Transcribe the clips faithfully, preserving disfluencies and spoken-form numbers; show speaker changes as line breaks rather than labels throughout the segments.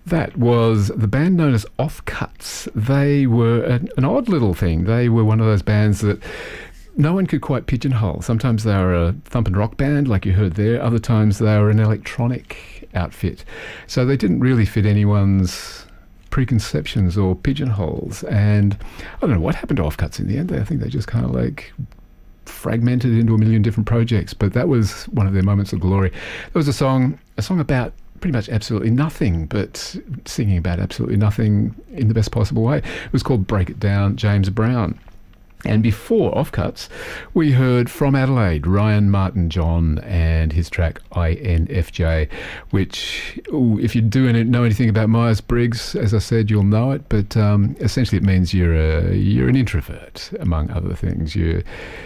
That was the band known as Offcuts. They were an, an odd little thing. They were one of those bands that no one could quite pigeonhole. Sometimes they were a thump and rock band, like you heard there. Other times they were an electronic outfit. So they didn't really fit anyone's preconceptions or pigeonholes. And I don't know what happened to Offcuts in the end. I think they just kind of like fragmented into a million different projects. But that was one of their moments of glory. There was a song, a song about pretty much absolutely nothing, but singing about absolutely nothing in the best possible way. It was called Break It Down, James Brown. And before Offcuts, we heard from Adelaide, Ryan Martin John and his track I N F J, which, ooh, if you do know anything about Myers-Briggs, as I said, you'll know it, but um, essentially it means you're a, you're an introvert, among other things. You're,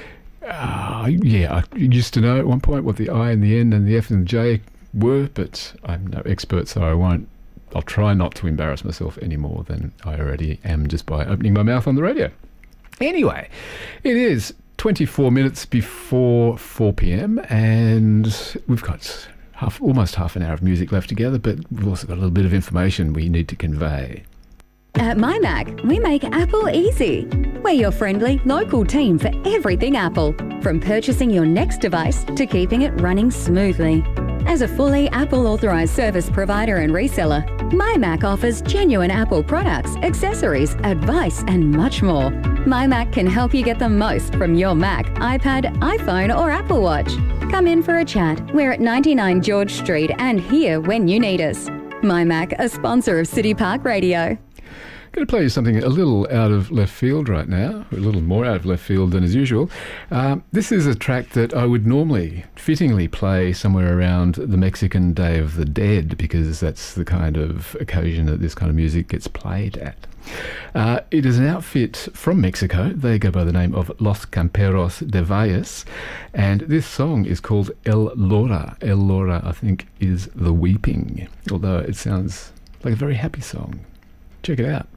uh, yeah, I used to know at one point what the I and the N and the F and the J were, but I'm no expert, so I won't. I'll try not to embarrass myself any more than I already am just by opening my mouth on the radio. Anyway, it is twenty-four minutes before four p.m. and we've got half, almost half an hour of music left together, but we've also got a little bit of information we need to convey.
At MyMac, we make Apple easy. We're your friendly, local team for everything Apple, from purchasing your next device to keeping it running smoothly. As a fully Apple authorised service provider and reseller, MyMac offers genuine Apple products, accessories, advice and much more. MyMac can help you get the most from your Mac, iPad, iPhone or Apple Watch. Come in for a chat. We're at ninety-nine George Street and here when you need us. MyMac, a sponsor of City Park Radio.
I'm going to play you something a little out of left field right now, a little more out of left field than as usual. Um, this is a track that I would normally fittingly play somewhere around the Mexican Day of the Dead, because that's the kind of occasion that this kind of music gets played at. Uh, it is an outfit from Mexico. They go by the name of Los Camperos de Valles, and this song is called El Lora. El Lora, I think, is the weeping, although it sounds like a very happy song. Check it out.